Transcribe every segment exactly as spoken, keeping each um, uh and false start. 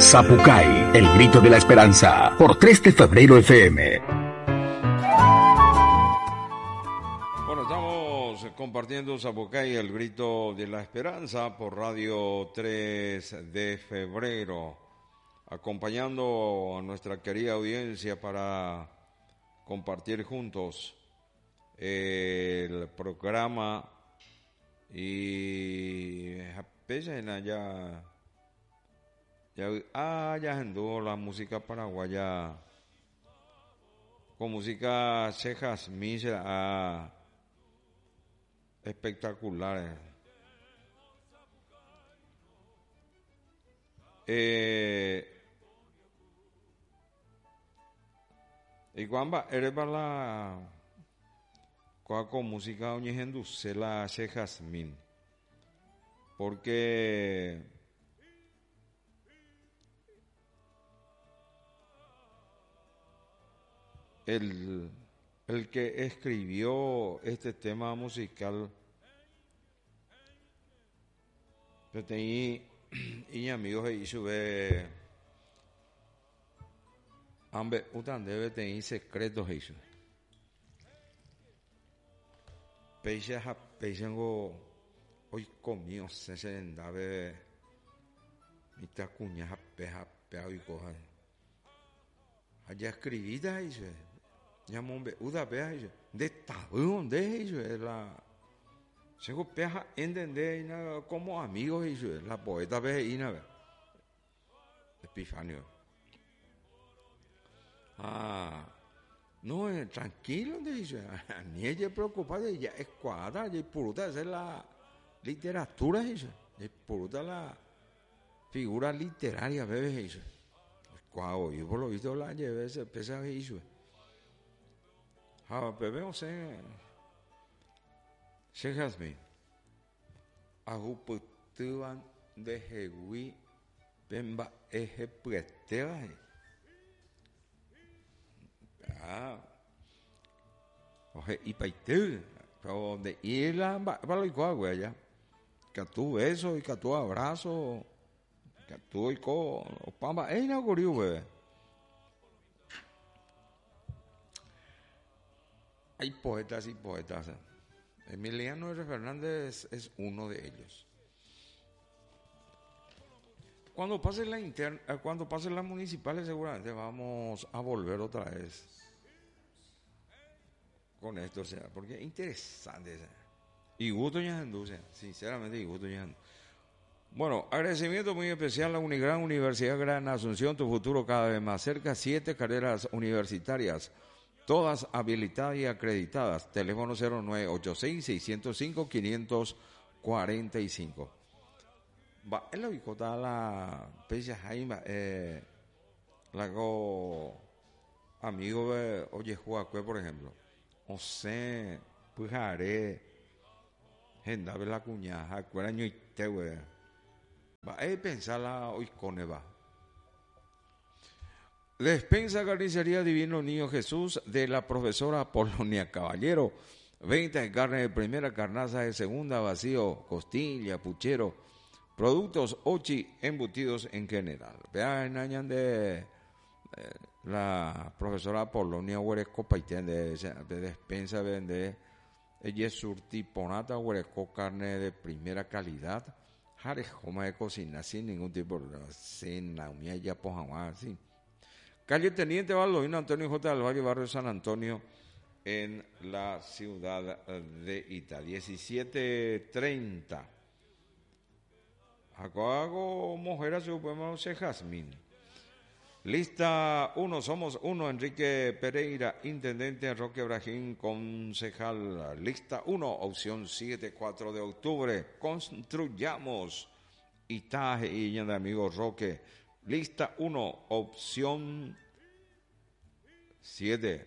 Zapucay, el grito de la esperanza, por tres de febrero F M. Bueno, estamos compartiendo Zapucay, el grito de la esperanza, por Radio tres de febrero, acompañando a nuestra querida audiencia para compartir juntos el programa y ya ya ah ya anduvo la música paraguaya con música cejas misa ah, espectaculares. Eh, y cuando eres para la con música oñejendu se la cejas min porque el, el que escribió este tema musical yo tenía y amigos y sube ambe utan debe tener secretos eso peixe ha peixengo hoy comió se se dave mita cuña ha peja pea y coja allá escribida eso Yamombe uda pea eso de tabú de eso es la Sego peja entender como amigos eso la poeta veína Epifanio ah no eh, tranquilo dice ni ella preocupada ella es cuadra y puruta es la literatura eso es puruta la figura literaria bebe eso cuau yo por lo visto la llevé se pesa eso ah bebé o sea se jasme aguputuan de jewi bemba eje pueteva ah oje y paite pero de irla para lo igual güey ya que tu beso y que tu abrazo que tu y co pamba es inaugurió güey hay poetas y poetas Emiliano R. Fernández es uno de ellos. Cuando pase la interna, cuando pasen las municipales seguramente vamos a volver otra vez con esto, o sea, porque es interesante, o sea, y gusto ñajandú, o sea, sinceramente y gusto ñajandú. Bueno, agradecimiento muy especial a Unigran Universidad Gran Asunción, tu futuro cada vez más cerca, siete carreras universitarias, todas habilitadas y acreditadas. Teléfono cero nueve ocho seis, seis cero cinco, cinco cuatro cinco. Va, en la bicota la pesa Jaime, eh, la go amigo de Oye Juacue, por ejemplo. O sea, pues haré, gente de la cuñaja, cueraño y te güey. Va, es pensar la hoy con Eva. Despensa Carnicería Divino Niño Jesús de la profesora Polonia Caballero. Venta de carne de primera, carnaza de segunda, vacío, costilla, puchero, productos ochi embutidos en general. Vean, añan de eh, la profesora Polonia Hueresco Paitén de, de despensa vende ella surtiponata Hueresco carne de primera calidad. Jarejoma de cocina sin ningún tipo de cena, umia ya pojama, sin. Calle Teniente Baldovino Antonio J. del Valle, barrio San Antonio, en la ciudad de Ita. diecisiete treinta. Acá hago mujer a su poema Jazmín. Lista uno, somos uno, Enrique Pereira, intendente, Roque Brajín, concejal. Lista uno, opción siete, cuatro de octubre. Construyamos Itaje y de amigo Roque. Lista uno, opción siete.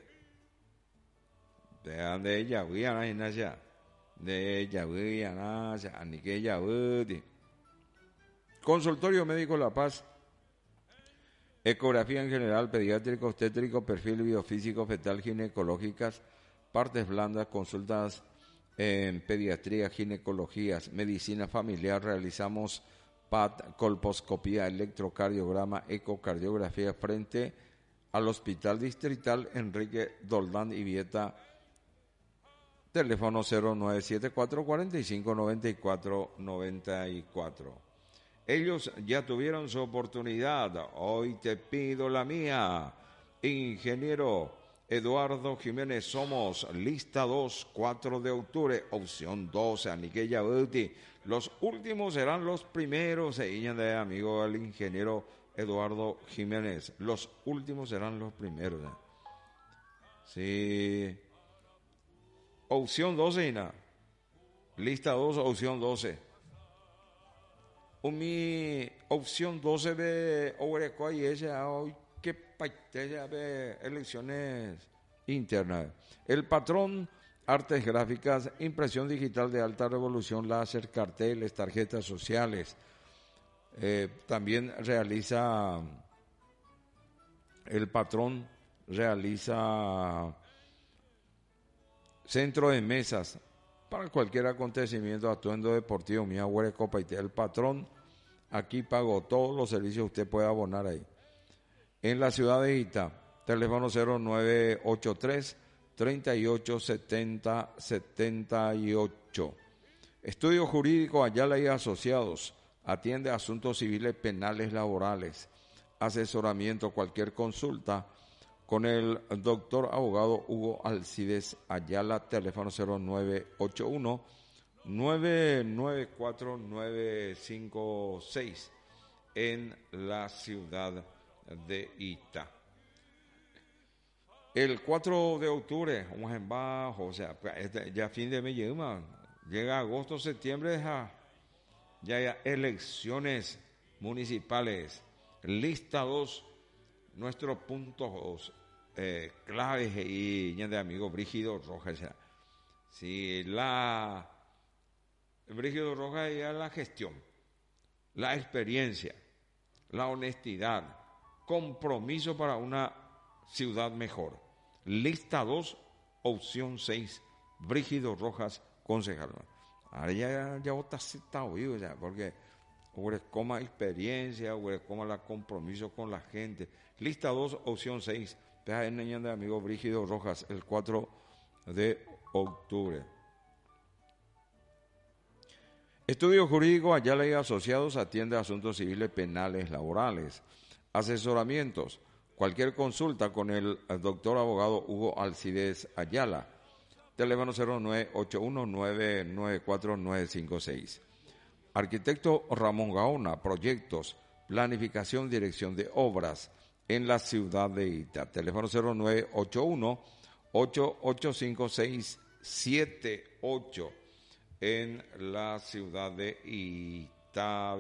De donde ella voy a nacer. De ella voy a nacer. Ni que ella voy. Consultorio Médico La Paz. Ecografía en general, pediátrico, obstétrico, perfil biofísico, fetal, ginecológicas, partes blandas, consultas en pediatría, ginecologías, medicina familiar. Realizamos P A T, colposcopía, electrocardiograma, ecocardiografía frente al Hospital Distrital Enrique Doldán y Vieta, teléfono cero nueve siete cuatro, cuatro cinco, nueve cuatro nueve cuatro. Ellos ya tuvieron su oportunidad, hoy te pido la mía. Ingeniero Eduardo Jiménez, somos lista dos, cuatro de octubre, opción doce, Aniquella Beuti. Los últimos serán los primeros, se de amigo el ingeniero Eduardo Jiménez. Los últimos serán los primeros. ¿eh? Sí. Opción doce, Ina. Lista dos, opción doce. Mi opción doce de Oreco y ella hoy que paiteya de elecciones internas. El patrón, artes gráficas, impresión digital de alta revolución, láser, carteles, tarjetas sociales. Eh, también realiza, el patrón realiza centro de mesas para cualquier acontecimiento, atuendo deportivo, mi agua de copa y el patrón aquí pagó todos los servicios, usted puede abonar ahí. En la ciudad de Ita, teléfono cero nueve ocho tres, treinta y ocho setenta setenta y ocho. Estudio Jurídico Ayala y Asociados, atiende asuntos civiles, penales, laborales, asesoramiento, cualquier consulta con el doctor abogado Hugo Alcides Ayala, teléfono cero nueve ocho uno, nueve nueve cuatro, nueve cinco seis en la ciudad de Ita. El cuatro de octubre, vamos en bajo, o sea, ya fin de mes llega, llega agosto, septiembre, ya, ya hay elecciones municipales. Lista dos, nuestros puntos eh, claves y de amigo Brígido Rojas. Si la Brígido Rojas ya la gestión, la experiencia, la honestidad, compromiso para una ciudad mejor. Lista dos, opción seis, Brígido Rojas, concejal. Ahora ya, ya vota citado, ya, porque como experiencia, como la compromiso con la gente. Lista dos, opción seis, P J N de amigo Brígido Rojas, el cuatro de octubre. Estudio Jurídico Ayala y Asociados, atiende asuntos civiles, penales, laborales, asesoramientos, cualquier consulta con el doctor abogado Hugo Alcides Ayala, teléfono cero nueve ocho uno, nueve nueve cuatro, nueve cinco seis. Arquitecto Ramón Gaona, proyectos, planificación, dirección de obras en la ciudad de Ita, teléfono cero nueve ocho uno, ocho ocho cinco seis siete ocho en la ciudad de Ita.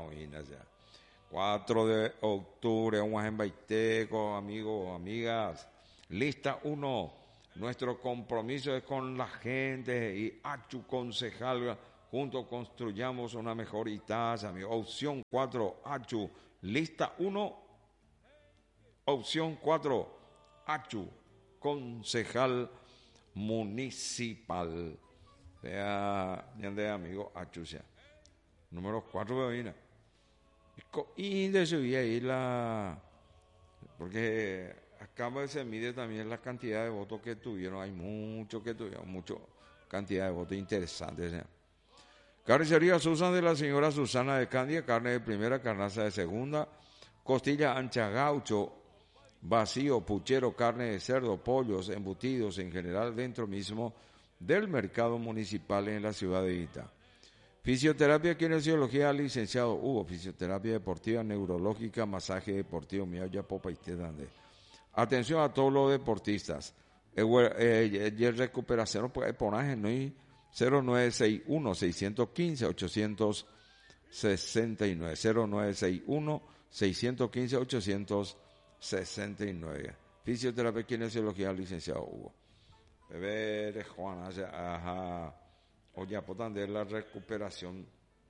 cuatro de octubre, un en Baiteco, amigos, amigas. Lista uno, nuestro compromiso es con la gente y Achu concejal, juntos construyamos una mejor Ita, amigo. Opción cuatro, Achu. Lista uno, opción cuatro, Achu, concejal municipal. Vea, de amigo Achu, sea. Número cuatro, bebina. Y de subir ahí la, porque acá se mide también la cantidad de votos que tuvieron, hay muchos que tuvieron, mucha cantidad de votos interesantes. ¿eh? Carnicería Susan de la señora Susana de Candia, carne de primera, carnaza de segunda, costilla ancha gaucho, vacío, puchero, carne de cerdo, pollos, embutidos en general dentro mismo del mercado municipal en la ciudad de Ita. Fisioterapia, kinesiología, licenciado Hugo, fisioterapia deportiva, neurológica, masaje deportivo, miaya, popa y tedande. Atención a todos los deportistas. Eh, eh, eh, recuperación, pues, ponaje, ¿no? cero nueve seis uno, seis uno cinco, ocho seis nueve, cero nueve seis uno, seis uno cinco, ocho seis nueve. Fisioterapia, kinesiología, licenciado Hugo. Bebé de Juan, ajá. Oye, potan de la recuperación.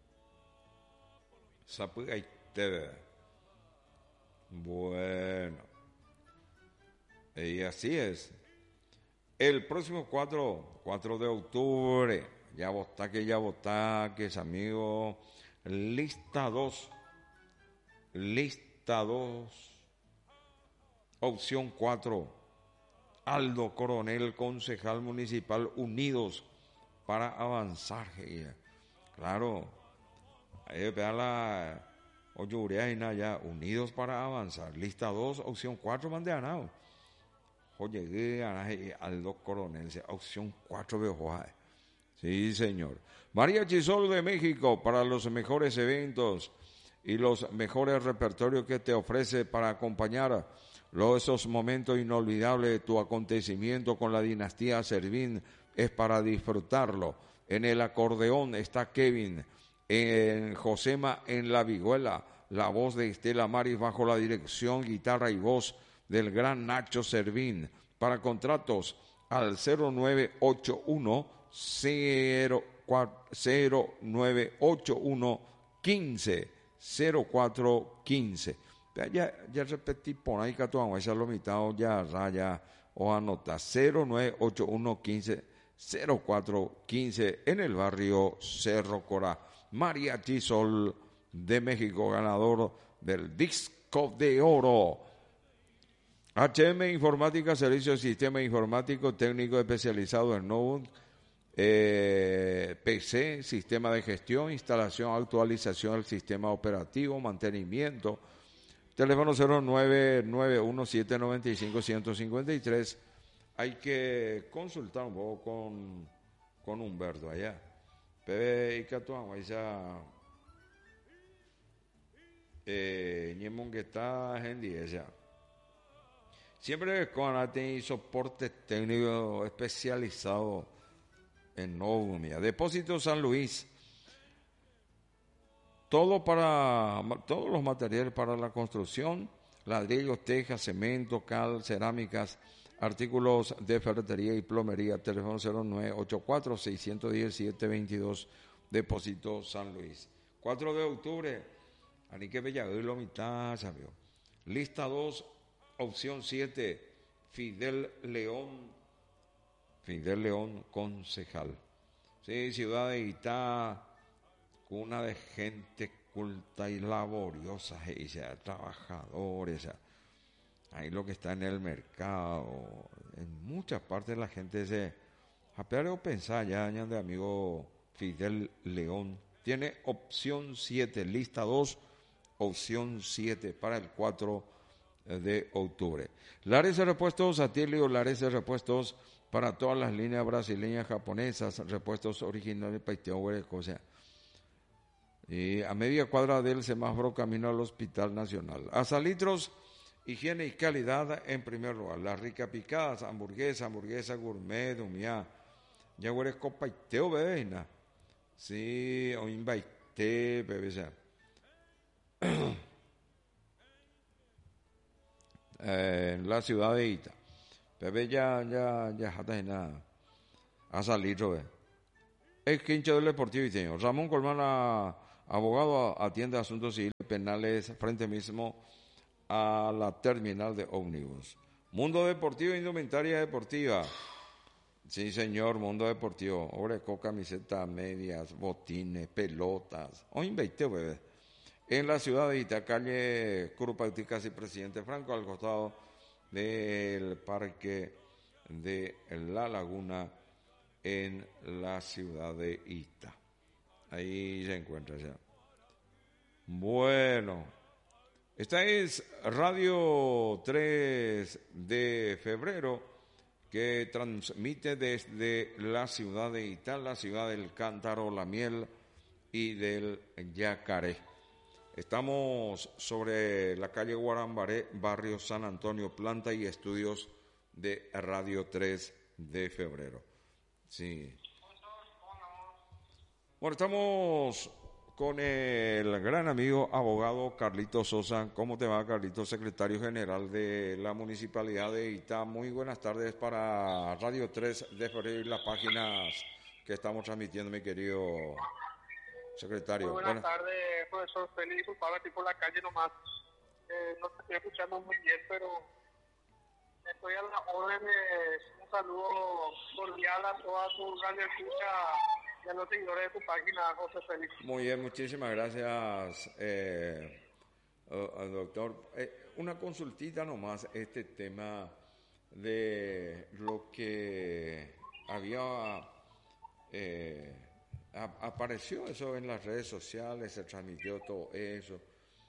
Bueno. Y así es. El próximo cuatro de octubre, ya vota que ya vota, que es amigo, Lista dos. Lista dos. Opción cuatro. Aldo Coronel, concejal municipal, Unidos para Avanzar. Claro, ahí vean la Oyurea ya, Unidos para Avanzar. Lista dos, opción cuatro, mande ganado. Oye, Aldo Coronel, opción cuatro, viejo. Sí, señor. María Chisol de México, para los mejores eventos y los mejores repertorios que te ofrece para acompañar los, esos momentos inolvidables de tu acontecimiento con la dinastía Servín, es para disfrutarlo. En el acordeón está Kevin, en Josema en la vihuela, la voz de Estela Maris bajo la dirección, guitarra y voz del gran Nacho Servín. Para contratos al cero nueve ocho uno cero nueve ocho uno quince cero cuatro quince. Ya, ya repetí por ahí que tú vamos a lo mitad ya raya o anota cero nueve ocho uno quince cero cuatro quince en el barrio Cerro Corá. María Chisol de México, ganador del disco de oro. H M Informática, servicio de sistema informático, técnico especializado en notebook, eh, P C, sistema de gestión, instalación, actualización del sistema operativo, mantenimiento. Teléfono cero nueve nueve uno siete nueve cinco uno cinco tres. Hay que consultar un poco con, con Humberto allá. Pero y que tú ya eh Ñemongueta Gendía. Siempre con tiene soporte técnico especializado en Novumia. Depósito San Luis. Todo para, todos los materiales para la construcción, ladrillos, tejas, cemento, cal, cerámicas, artículos de ferretería y plomería. Teléfono cero nueve ocho cuatro seis uno cero siete dos dos. Depósito San Luis. cuatro de octubre. Anique Bellaguer, lo mitad, ¿sabio? Lista dos, opción siete. Fidel León. Fidel León, concejal. Sí, ciudad de Itá. Una de gente culta y laboriosa, y sea, trabajadores, ahí lo que está en el mercado, en muchas partes la gente se apeareo pensar ya, año de amigo Fidel León, tiene opción siete, lista dos, opción siete para el cuatro de octubre. Lares de repuestos, Atilio, Lares de repuestos para todas las líneas brasileñas, japonesas, repuestos originales, paiteo, o sea, y a media cuadra del semáforo camino al Hospital Nacional. Azalitros, higiene y calidad en primer lugar. Las ricas picadas, hamburguesa, hamburguesa gourmet, dumia. Ya huele copaiteo, bebé, na. Sí, o invaite, bebé, sea. eh, en la ciudad de Ita. Bebé, ya, ya, ya, jata, nada. Azalitros, bebé. Es quincho del Deportivo Iteño. Ramón Colmana, abogado, atiende asuntos civiles penales frente mismo a la terminal de ómnibus. Mundo Deportivo, indumentaria deportiva. Sí, señor, Mundo Deportivo. Oreco, camiseta, medias, botines, pelotas. O inveite, bebé. En la ciudad de Ita, calle Curupauticas y Presidente Franco, al costado del Parque de la Laguna, en la ciudad de Ita. Ahí se encuentra ya. Bueno, esta es Radio tres de febrero, que transmite desde la ciudad de Ita, la ciudad del cántaro, la miel y del yacaré. Estamos sobre la calle Guarambaré, barrio San Antonio, planta y estudios de Radio tres de febrero. Sí. Bueno, estamos con el gran amigo abogado Carlito Sosa. ¿Cómo te va, Carlito? Secretario general de la Municipalidad de Ita. Muy buenas tardes para Radio tres de febrero y las páginas que estamos transmitiendo, mi querido secretario. Muy buenas, buenas tardes, profesor Félix. Disculpame, estoy por la calle nomás. Eh, no te estoy escuchando muy bien, pero estoy a las órdenes. Un saludo cordial a toda su radio escucha y a los seguidores de tu página, José Félix. Muy bien, muchísimas gracias, eh, uh, doctor. Eh, una consultita nomás, este tema de lo que había, eh, a, apareció eso en las redes sociales, se transmitió todo eso,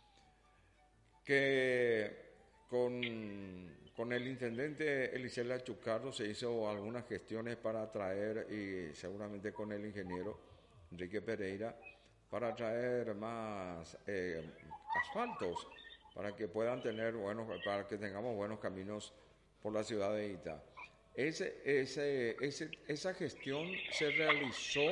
que con, con el intendente Eliseo Achucarro se hizo algunas gestiones para traer, y seguramente con el ingeniero Enrique Pereira, para traer más eh, asfaltos, para que puedan tener buenos, para que tengamos buenos caminos por la ciudad de Itá. Ese, ese, ese, esa gestión se realizó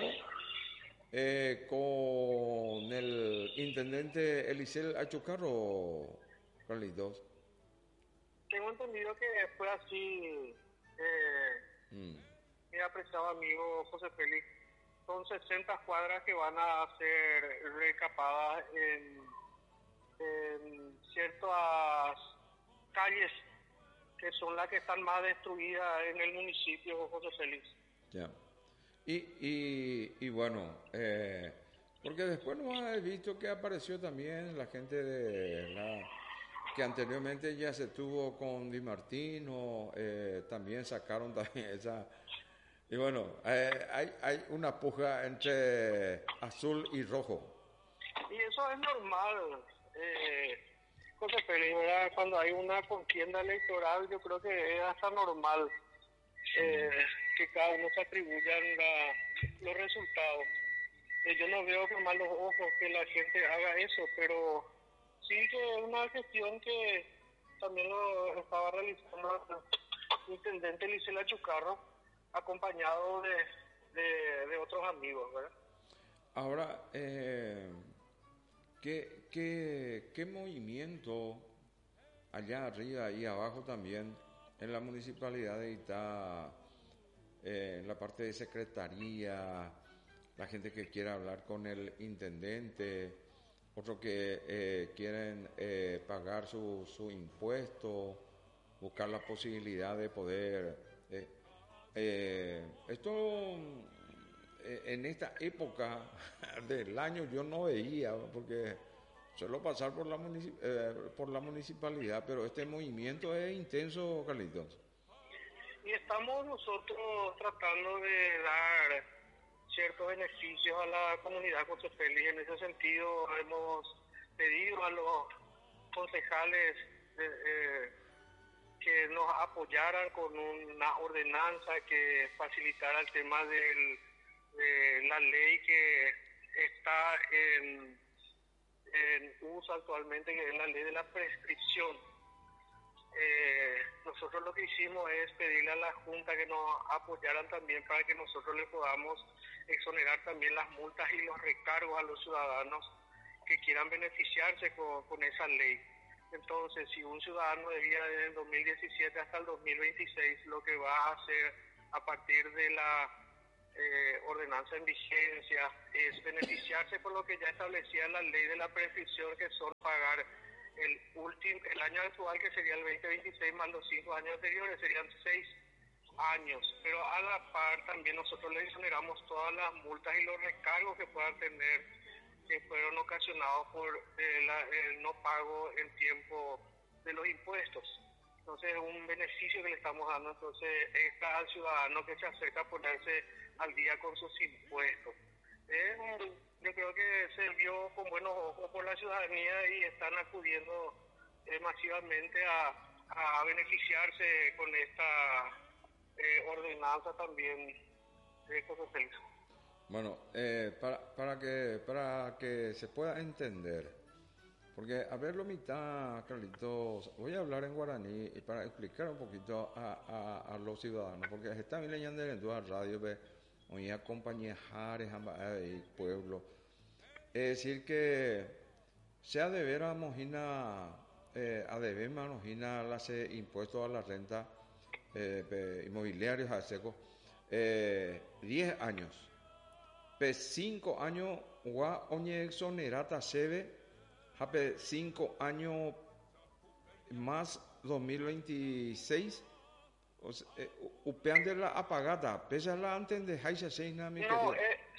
eh, con el intendente Eliseo Achucarro, Carlitos. Tengo entendido que fue así, eh, mm. mi apreciado amigo José Félix. Son sesenta cuadras que van a ser recapadas en, en ciertas calles que son las que están más destruidas en el municipio, José Félix. Ya. Y, y, y bueno, eh, porque después nos ha visto que apareció también la gente de la que anteriormente ya se tuvo con Di Martino, eh, también sacaron también esa. Y bueno, eh, hay, hay una puja entre azul y rojo. Y eso es normal, eh, José Félix, ¿verdad? Cuando hay una contienda electoral, yo creo que es hasta normal eh, que cada uno se atribuyan la, los resultados. Eh, yo no veo con malos ojos que la gente haga eso, pero sí que es una gestión que también lo estaba realizando el intendente Eliseo Achucarro, acompañado de, de, de otros amigos, ¿verdad? Ahora, eh, ¿qué, qué, ¿qué movimiento allá arriba y abajo también en la municipalidad de Itá, eh, en la parte de secretaría, la gente que quiere hablar con el intendente, otros que eh, quieren eh, pagar su, su impuesto, buscar la posibilidad de poder... Eh, Eh, esto eh, en esta época del año yo no veía, porque suelo pasar por la, municip eh, por la municipalidad, pero este movimiento es intenso, Carlitos. Y estamos nosotros tratando de dar ciertos beneficios a la comunidad José Félix. En ese sentido hemos pedido a los concejales de, eh, que nos apoyaran con una ordenanza que facilitara el tema del, de la ley que está en, en uso actualmente, que es la ley de la prescripción. Eh, nosotros lo que hicimos es pedirle a la Junta que nos apoyaran también para que nosotros le podamos exonerar también las multas y los recargos a los ciudadanos que quieran beneficiarse con, con esa ley. Entonces, si un ciudadano debía desde el dos mil diecisiete hasta el dos mil veintiséis, lo que va a hacer a partir de la eh, ordenanza en vigencia es beneficiarse por lo que ya establecía la ley de la prescripción, que son pagar el último, el año actual, que sería el veinte veintiséis, más los cinco años anteriores, serían seis años. Pero a la par también nosotros le exoneramos todas las multas y los recargos que puedan tener, que fueron ocasionados por eh, la, el no pago en tiempo de los impuestos. Entonces es un beneficio que le estamos dando entonces está al ciudadano que se acerca a ponerse al día con sus impuestos. Eh, yo creo que se vio con buenos ojos por la ciudadanía y están acudiendo eh, masivamente a, a beneficiarse con esta eh, ordenanza también de José Félix. Bueno, eh, para, para, que, para que se pueda entender, porque a verlo mitad, Carlitos, voy a hablar en guaraní y para explicar un poquito a, a, a los ciudadanos, porque está bien leyendo en toda radio, hoy a compañías jares, y pueblo, es decir que sea de ver a Mojina, eh, a deber a Mojina las eh, impuestos a la renta eh, inmobiliarios a seco, eh, diez años. Pe cinco años gua oñe exonerata sebe, hape cinco años más dos mil veintiséis, o sea, eh, upean de la apagada, pesa la antes de Haisha Seina, mi No, querido. eh,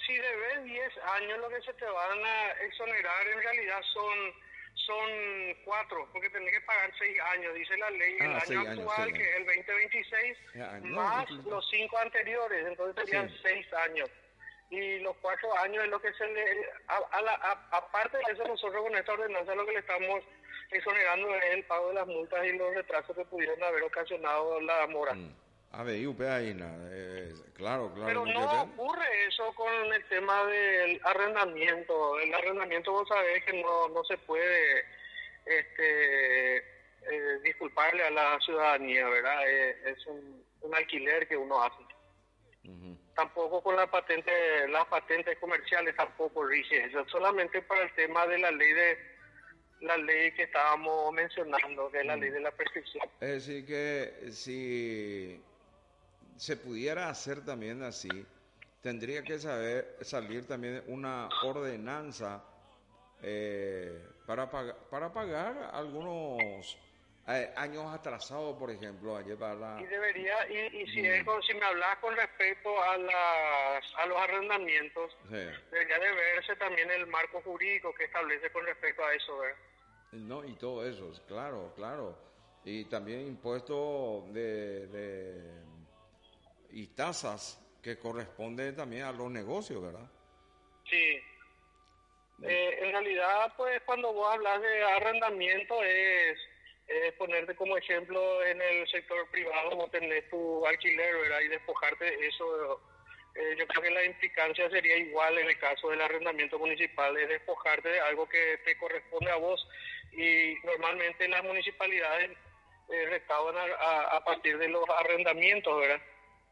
si debes diez años, lo que se te van a exonerar en realidad son son cuatro, porque tenés que pagar seis años, dice la ley, Ah, el año seis años, actual, seis que es el veinte veintiséis, Ya, no, más incluso- los cinco anteriores, entonces serían Sí. seis años. Y los cuatro años es lo que se le... A, a la, a, aparte de eso, nosotros con esta ordenanza lo que le estamos exonerando es el pago de las multas y los retrasos que pudieron haber ocasionado la mora. Mm. A ver, y U P A ahí, nada, eh, claro, claro. Pero porque no vean- ocurre eso con el tema del arrendamiento. El arrendamiento, vos sabés que no, no se puede este, eh, disculparle a la ciudadanía, ¿verdad? Eh, es un, un alquiler que uno hace. Ujú. Tampoco con la patente, las patentes comerciales tampoco rige eso, solamente para el tema de la ley de la ley que estábamos mencionando, que es la ley de la prescripción. Es decir, que si se pudiera hacer también así, tendría que saber salir también una ordenanza eh, para, pagar, para pagar algunos eh, años atrasados, por ejemplo, a llevar la... Y debería, y, y si, Mm. es con- si me hablas con respecto a, las, a los arrendamientos, Sí. debería de verse también el marco jurídico que establece con respecto a eso, ¿verdad? No, y todo eso, claro, claro. Y también impuestos de, de- y tasas que corresponden también a los negocios, ¿verdad? Sí. Eh, en realidad, pues cuando vos hablas de arrendamiento es, es ponerte como ejemplo en el sector privado, vos tenés tu alquiler, ¿verdad? Y despojarte de eso. Eh, yo creo que la implicancia sería igual en el caso del arrendamiento municipal, es despojarte de algo que te corresponde a vos, y normalmente las municipalidades eh, recaudan a, a, a partir de los arrendamientos, ¿verdad?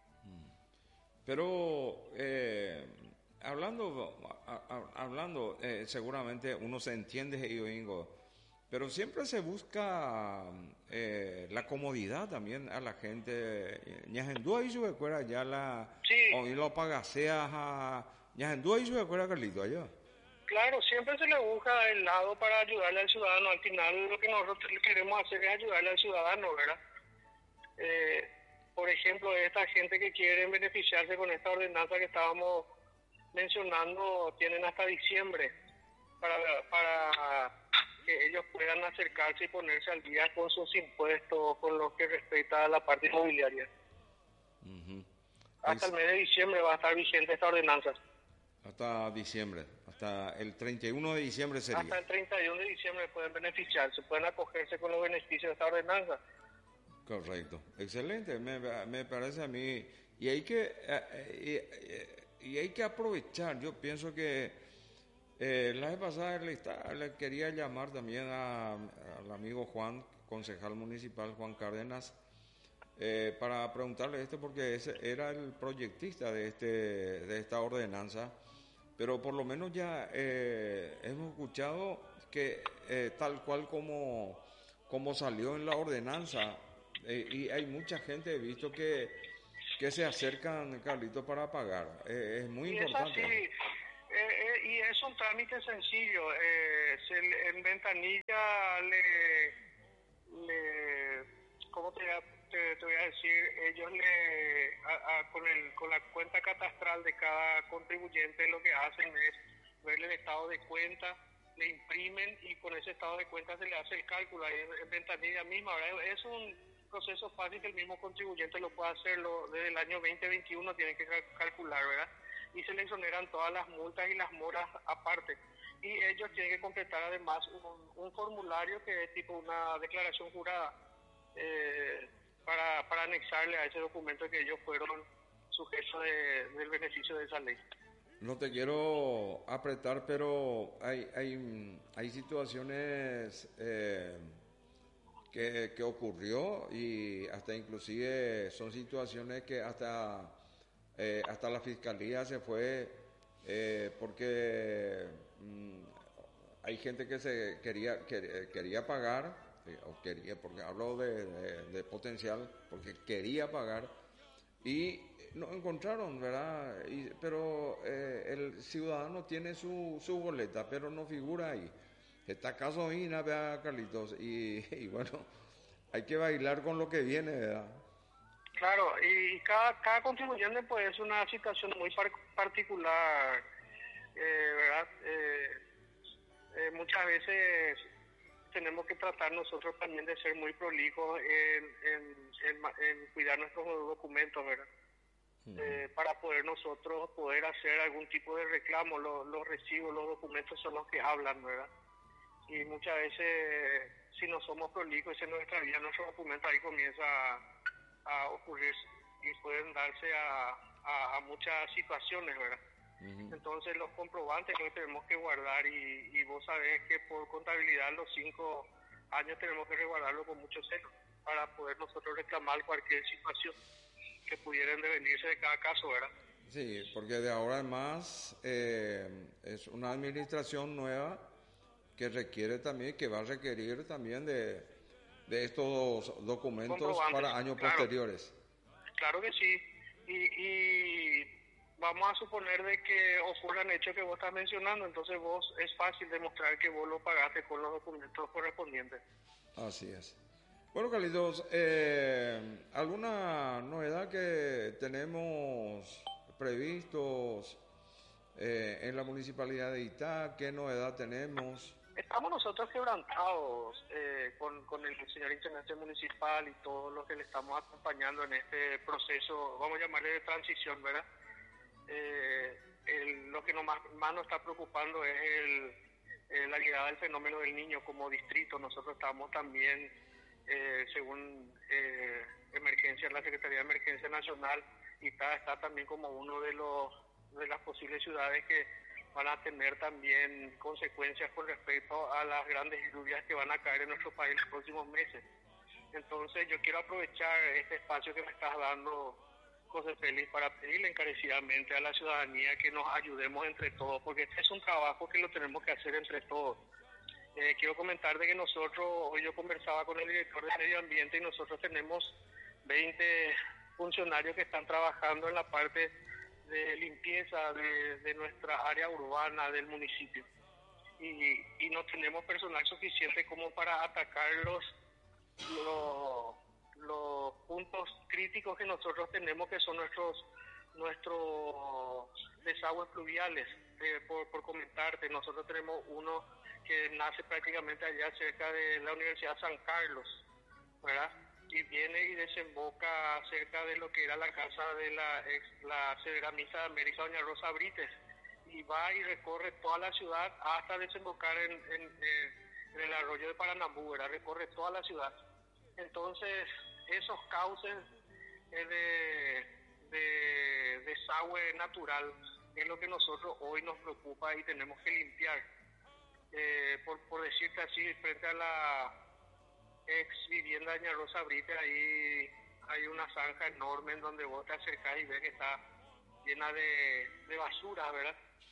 Pero eh, hablando, a- a- hablando eh, seguramente uno se entiende, Ingo, pero siempre se busca eh, la comodidad también a la gente. Ñajendúa y su escuela ya la... Sí. O y lo pagaseas a... Ñajendúa y su escuela, Carlito, allá. Claro, siempre se le busca el lado para ayudarle al ciudadano. Al final lo que nosotros queremos hacer es ayudarle al ciudadano, ¿verdad? Eh, por ejemplo, esta gente que quiere beneficiarse con esta ordenanza que estábamos mencionando, tienen hasta diciembre para, para que ellos puedan acercarse y ponerse al día con sus impuestos, con lo que respecta a la parte inmobiliaria. Ujú. Hasta Es- el mes de diciembre va a estar vigente esta ordenanza. Hasta diciembre, hasta el treinta y uno de diciembre sería. Hasta el treinta y uno de diciembre pueden beneficiarse, pueden acogerse con los beneficios de esta ordenanza. Correcto, excelente, me, me parece a mí. Y hay que eh, eh, y, y hay que aprovechar. Yo pienso que eh, la vez pasada le, está- le quería llamar también a- al amigo Juan, concejal municipal Juan Cárdenas, eh, para preguntarle esto porque ese era el proyectista de este de esta ordenanza. Pero por lo menos ya eh, hemos escuchado que eh, tal cual como, como salió en la ordenanza, eh, y hay mucha gente, he visto que, que se acercan, Carlito, para pagar. Eh, es muy Y es importante. así, eh, eh, y es un trámite sencillo. Eh, se le- en ventanilla le, le ¿cómo te, te, te voy a decir? Ellos le, a- a- con, el, con la cuenta catastral de cada contribuyente, lo que hacen es verle el estado de cuenta, le imprimen y con ese estado de cuenta se le hace el cálculo ahí en, en ventanilla misma, ¿verdad? Es un proceso fácil que el mismo contribuyente lo puede hacerlo. Desde el año veinte veintiuno tiene que cal- calcular, ¿verdad? Y se le exoneran todas las multas y las moras aparte. Y ellos tienen que completar además un, un formulario que es tipo una declaración jurada eh, para, para anexarle a ese documento que ellos fueron sujetos de, del beneficio de esa ley. No te quiero apretar, pero hay, hay, hay situaciones eh, que, que ocurrió y hasta inclusive son situaciones que hasta, eh, hasta la fiscalía se fue eh, porque mm, hay gente que se quería, que, quería pagar, eh, o quería, porque hablo de, de, de potencial, porque quería pagar y no encontraron, ¿verdad? Y, pero eh, el ciudadano tiene su, su boleta, pero no figura ahí. Está gasolina, vea, Carlitos, y, y bueno, hay que bailar con lo que viene, ¿verdad? Claro, y cada, cada contribuyente pues es una situación muy par particular, eh, ¿verdad? Eh, eh, muchas veces tenemos que tratar nosotros también de ser muy prolijos en, en, en, en cuidar nuestros documentos, ¿verdad? Uh-huh. eh, para poder nosotros poder hacer algún tipo de reclamo. Los, los recibos, los documentos son los que hablan, ¿verdad? Y muchas veces, si no somos prolijos y se nos extravía nuestro documento, ahí comienza a, a ocurrir y pueden darse a, a, a muchas situaciones, ¿verdad? Uh-huh. Entonces los comprobantes que tenemos que guardar y, y vos sabés que por contabilidad los cinco años tenemos que resguardarlo con mucho celo para poder nosotros reclamar cualquier situación que pudieran devenirse de cada caso, ¿verdad? Sí, porque de ahora en más eh, es una administración nueva que requiere también, que va a requerir también de, de estos documentos para años claro, posteriores. Claro que sí, y, y vamos a suponer de que ocurran hechos que vos estás mencionando, entonces vos es fácil demostrar que vos lo pagaste con los documentos correspondientes. Así es. Bueno, Carlitos, eh, ¿alguna novedad que tenemos previstos eh, en la Municipalidad de Itá? ¿Qué novedad tenemos? Estamos nosotros quebrantados eh, con, con el señor intendente municipal y todos los que le estamos acompañando en este proceso, vamos a llamarle de transición, ¿verdad? Eh, el, lo que nos más, más nos está preocupando es el, eh, la llegada del fenómeno del niño como distrito. Nosotros estamos también, eh, según eh, emergencia, la Secretaría de Emergencia Nacional, y está, está también como uno de los de las posibles ciudades que van a tener también consecuencias con respecto a las grandes lluvias que van a caer en nuestro país en los próximos meses. Entonces yo quiero aprovechar este espacio que me estás dando, José Félix, para pedirle encarecidamente a la ciudadanía que nos ayudemos entre todos, porque este es un trabajo que lo tenemos que hacer entre todos. Eh, quiero comentar de que nosotros, hoy yo conversaba con el director de Medio Ambiente y nosotros tenemos veinte funcionarios que están trabajando en la parte de limpieza de, de nuestra área urbana del municipio. Y, y no tenemos personal suficiente como para atacar los, los, los puntos críticos que nosotros tenemos, que son nuestros nuestros desagües fluviales. Eh, por, por comentarte, nosotros tenemos uno que nace prácticamente allá cerca de la Universidad San Carlos, ¿verdad? Y viene y desemboca cerca de lo que era la casa de la ex, la ceramista de América, doña Rosa Brites, y va y recorre toda la ciudad hasta desembocar en, en, en el arroyo de Paranambú, ¿verdad? Recorre toda la ciudad. Entonces, esos cauces de, de desagüe natural es lo que nosotros hoy nos preocupa y tenemos que limpiar. Eh, por, por decirte así, frente a la ex vivienda de doña Rosa Brite, ahí hay una zanja enorme en donde vos te acercás y ves que está llena de, de basura, ¿verdad?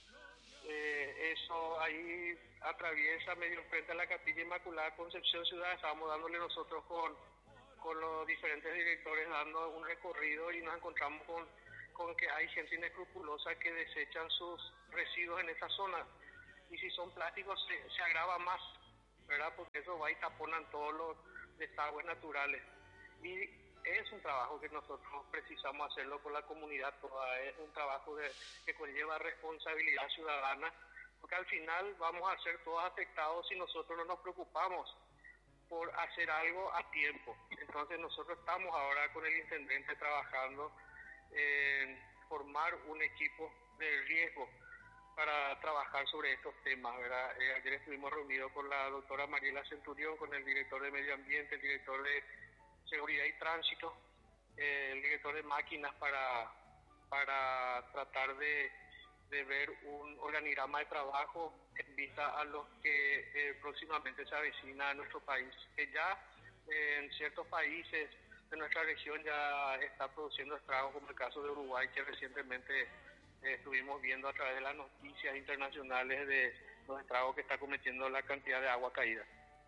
Eh, eso ahí atraviesa medio frente a la Capilla Inmaculada Concepción Ciudad. Estábamos dándole nosotros con, con los diferentes directores dando un recorrido y nos encontramos con, con que hay gente inescrupulosa que desechan sus residuos en esa zona, y si son plásticos se, se agrava más, ¿verdad? Porque eso va y taponan todos los desagües naturales. Y es un trabajo que nosotros precisamos hacerlo con la comunidad toda, es un trabajo de, que conlleva responsabilidad ciudadana, porque al final vamos a ser todos afectados si nosotros no nos preocupamos por hacer algo a tiempo. Entonces nosotros estamos ahora con el intendente trabajando en formar un equipo de riesgo para trabajar sobre estos temas, ¿verdad? Eh, ayer estuvimos reunidos con la doctora Mariela Centurión, con el director de Medio Ambiente, el director de Seguridad y Tránsito, eh, el director de Máquinas, para, para tratar de, de ver un organigrama de trabajo en vista a los que eh, próximamente se avecina a nuestro país, que ya eh, en ciertos países de nuestra región ya está produciendo estragos, como el caso de Uruguay, que recientemente Eh, estuvimos viendo a través de las noticias internacionales de los estragos que está cometiendo la cantidad de agua caída.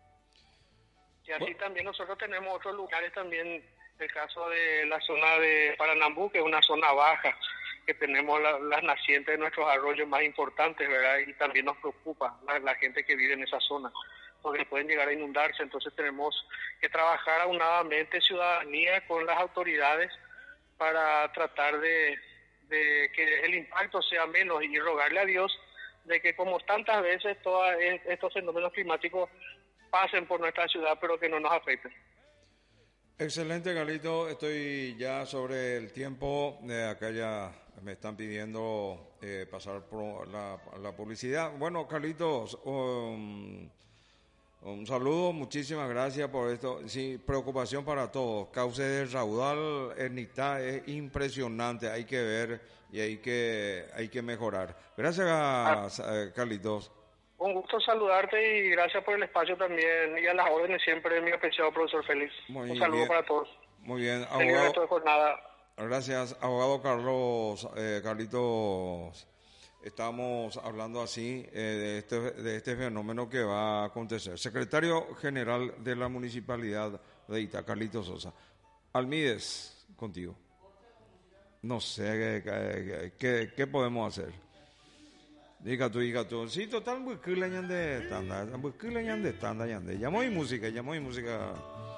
Y así bueno. También nosotros tenemos otros lugares también, el caso de la zona de Paranambú, que es una zona baja, que tenemos la, las nacientes de nuestros arroyos más importantes, ¿verdad? Y también nos preocupa la, la gente que vive en esa zona, porque pueden llegar a inundarse. Entonces tenemos que trabajar aunadamente, ciudadanía, con las autoridades, para tratar de, de que el impacto sea menos y rogarle a Dios de que como tantas veces todos estos fenómenos climáticos pasen por nuestra ciudad, pero que no nos afecten. Excelente, Carlito. Estoy ya sobre el tiempo. Eh, acá ya me están pidiendo eh, pasar por la, la publicidad. Bueno, Carlitos, um, un saludo, muchísimas gracias por esto. Sí, preocupación para todos. Cauce de raudal en Nicta es impresionante, hay que ver y hay que hay que mejorar. Gracias, ah. Carlitos. Un gusto saludarte y gracias por el espacio también y a las órdenes siempre, mi apreciado profesor Félix. Muy un saludo bien. para todos. Muy bien, abogado. Resto de jornada. Gracias, abogado Carlos, eh, Carlitos. Estamos hablando así eh, de, este, de este fenómeno que va a acontecer. Secretario General de la Municipalidad de Ita, Carlitos Sosa. Almides, contigo. No sé, ¿qué, qué, qué podemos hacer? Diga tú, diga tú. Sí, total, muy cool, ñande, tanda, muy cool, ñande, tanda, ñande. Llamó y música, llamó y música.